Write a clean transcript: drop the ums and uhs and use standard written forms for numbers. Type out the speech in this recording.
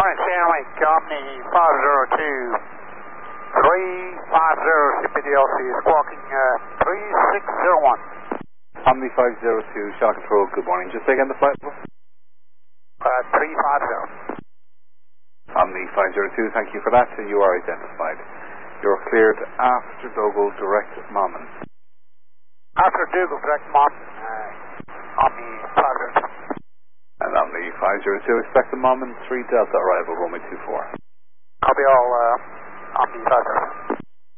Stanley, Omni 502, 350, CPDLC, squawking 3601. Omni 502, Shell Control, good morning. Just say again the flight level? 350. Omni 502, thank you for that. You are identified. You're cleared after Dougal, direct Monmouth. After Dougal, direct Monmouth, Omni 502. And Omni 502, expect the Monmouth 3 Delta arrival, runway 24. Copy all, Omni 502.